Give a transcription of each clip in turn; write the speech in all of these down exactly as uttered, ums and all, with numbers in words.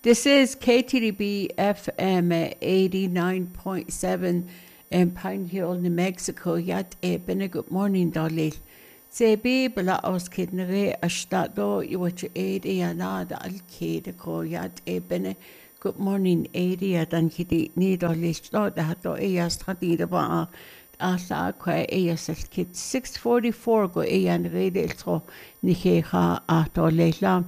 This is K T D B F M eighty-nine point seven in Pine Hill, New Mexico. Yat e bene good morning, darling. Se be bala os kidnere ashtado iwache edi anada al kid ko yat e bene good morning edi adan kidi ni darling sto da hato e yastati da ba asa kwa e yasel kid six forty-four go e an rede tro ni ha ato leila.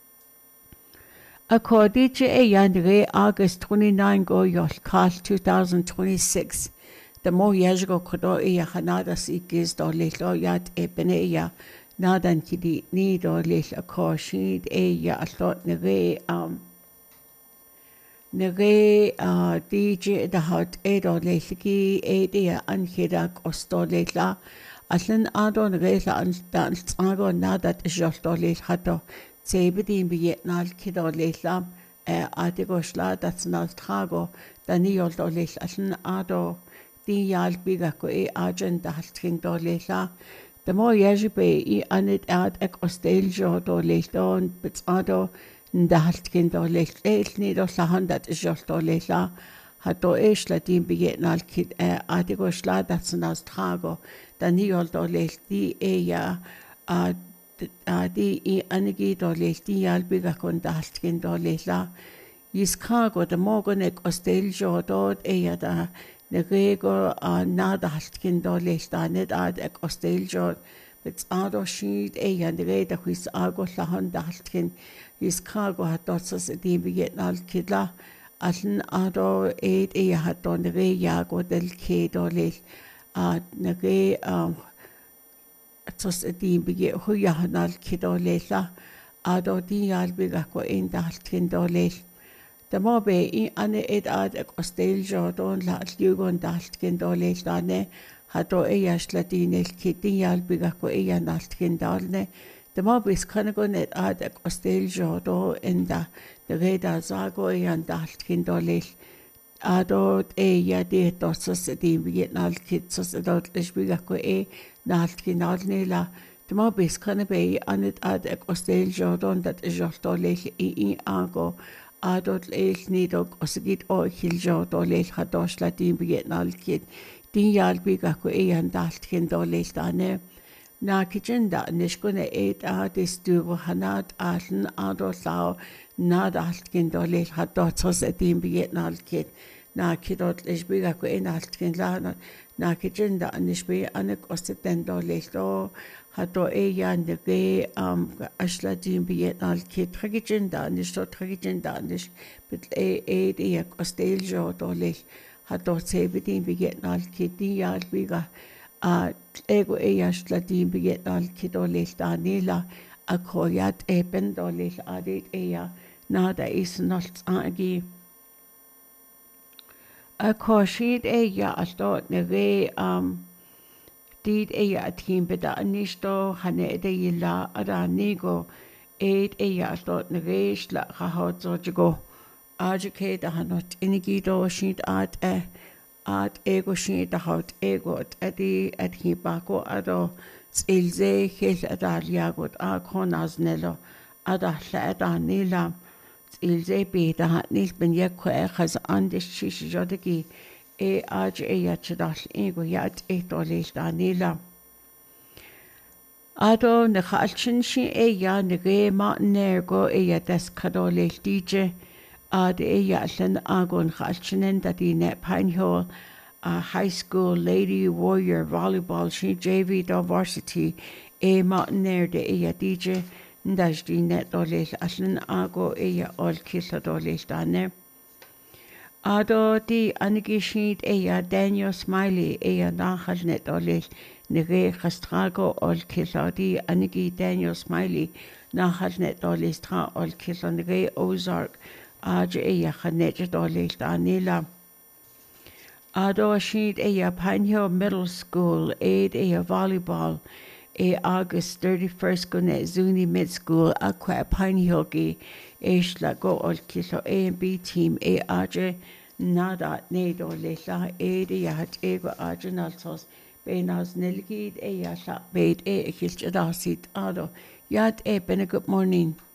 According to a Yandere, August twenty-ninth go yol kal two thousand twenty-six. The more years ago kodo iya hanada si giz do lelo yat e bene ya nadan kidi ni do lelo ko shid e ya alot nere um nere uh D J da hot e do lelo e dia anhida kosto lela allen ado nere la an dan tsago nadat jol do lelo hato Sebedin Vietnal Kido Leslam, Adigosla, that's not Trago, Daniel Dolis, Asan Ado, Dial Bigaco, E Argent, the Haltrin Dolesa. The more Yajibe, E Anit Ad Ecosteljo Dolesdon, but Ado, the Haltrin Doles, Eight Nido Sahan, that is just Dolesa, Hato Esla Din Vietnal Kid, Adigosla, that's not Trago, Daniel Doles, D. Ea, Di I anigi doles di albiga kon daltkin dolesla. Yiskago the mogonek osteljo dod eya da negego a nada haltkin dolesla net ad ek osteljo mit ado shid eya negeda huis ago lahon daltkin. Yiskago hat dotsas di vietnal kidla aln ado eid eya hat don nege yago del ke doles a nege um tos di bige huya hanal kido lela ado di albiga ko in daltkin doles the mobe I ane ed ad ekostel jodon la lugon daltkin doles dane hato eyashla dinel kidi albiga ko eya daltkin dalne the mobe is kanagon ed ad ekostel jodo in da the reda zago eya daltkin doles ado eya de tosas di vietnal kitsos dot lesbiga ko e Naltkin Alnela, the mob is cannabe, and it ad ecostel Jordan that is Jortolech e ago, adot lech nidog, osagit or hill Jordolech hadosh latin vietnal kid, din yalbigaku e and Daltkin dolech dane. Na kitchenda nishkune eight adis dugo hanat aln adot lao, nad Daltkin dolech hadotos a din vietnal kid. Na kidot lesbigaku e Daltkin lana. Na kitchenda anishbe anek ostendo lechdo hato e yan de um ashla din vietnal kit tragitenda anishto tragitenda anish bit e e de osteljo dolech hato sebedin vietnal kit di yal biga a ego e ashla din vietnal kit dolech danila a koyat e ben dolech adit e ya nada is not agi A koshid e ya astot neve um did e ya team beda anisto hane de yila ada nego eight e ya astot neve shla hahot zojigo ajike da hanot inigido shid at e at ego shid da hot ego at e at hibako ado ilze hel adaliagot a konaznelo ada hla ada nilam ilze be da hat nil ben yakko e khaz andish shish jodagi e aj e yachadal ego yat e dolel da nila ado ne khalchin shi e ya ne ge ma nergo e ya des kadolel dj ad e ya len agon khalchinen da di ne Pine Hill a high school lady warrior volleyball shi J V da varsity e ma nerde e ya dj Ndash di net dolel aslen ago eya ol kisa dolel dane. Ado di anigishid eya Daniel Smiley eya nachal net dolel nege chastrago ol kisa di anigi Daniel Smiley nachal net dolel stra ol kisa nege Ozark aja eya chanet dolel danela. Ado shid eya Pine Hill Middle School aid eya volleyball E August thirty-first go net Zuni Mid School aqua Pine Hill gi Eshla go ol kilo A and B team e aje nada nedo lela e de yahat ego aje nalsos benas nelgid e yasha beit e kilchadasit ado yat e been a good morning.